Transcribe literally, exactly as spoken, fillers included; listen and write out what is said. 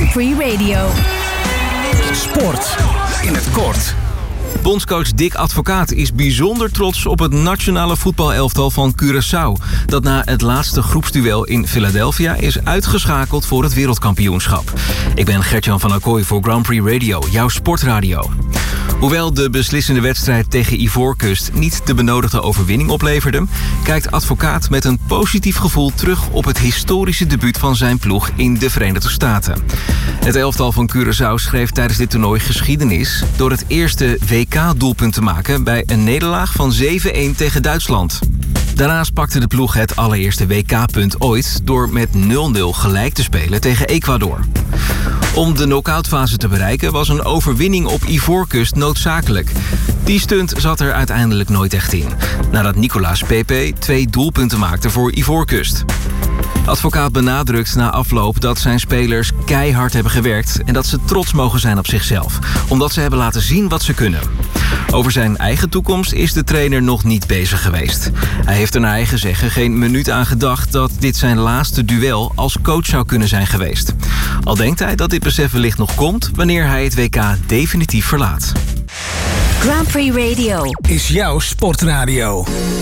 Grand Prix Radio. Sport in het kort. Bondscoach Dick Advocaat is bijzonder trots op het nationale voetbalelftal van Curaçao, dat na het laatste groepsduel in Philadelphia is uitgeschakeld voor het wereldkampioenschap. Ik ben Gertjan van Acquoy voor Grand Prix Radio, jouw sportradio. Hoewel de beslissende wedstrijd tegen Ivoorkust niet de benodigde overwinning opleverde, kijkt Advocaat met een positief gevoel terug op het historische debuut van zijn ploeg in de Verenigde Staten. Het elftal van Curaçao schreef tijdens dit toernooi geschiedenis door het eerste W K-doelpunt te maken bij een nederlaag van zeven-een tegen Duitsland. Daarnaast pakte de ploeg het allereerste W K-punt ooit door met nul nul gelijk te spelen tegen Ecuador. Om de knock-outfase te bereiken was een overwinning op Ivoorkust noodzakelijk. Die stunt zat er uiteindelijk nooit echt in, nadat Nicolas Pepe twee doelpunten maakte voor Ivoorkust. Advocaat benadrukt na afloop dat zijn spelers keihard hebben gewerkt en dat ze trots mogen zijn op zichzelf, omdat ze hebben laten zien wat ze kunnen. Over zijn eigen toekomst is de trainer nog niet bezig geweest. Hij heeft er naar eigen zeggen geen minuut aan gedacht dat dit zijn laatste duel als coach zou kunnen zijn geweest. Al denkt hij dat dit besef wellicht nog komt wanneer hij het W K definitief verlaat. Grand Prix Radio Is jouw sportradio.